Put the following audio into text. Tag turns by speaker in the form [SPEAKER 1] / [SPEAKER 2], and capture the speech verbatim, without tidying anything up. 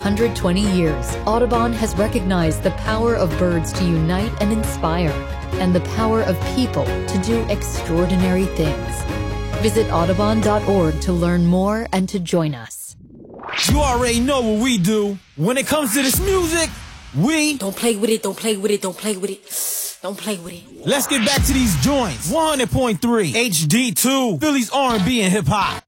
[SPEAKER 1] hundred twenty years, Audubon has recognized the power of birds to unite and inspire, and the power of people to do extraordinary things. Visit audubon dot org to learn more and to join us.
[SPEAKER 2] You already know what we do. When it comes to this music, we...
[SPEAKER 3] Don't play with it, don't play with it, don't play with it. Don't play with it.
[SPEAKER 2] Let's get back to these joints. one hundred point three H D two, Philly's R and B and hip hop.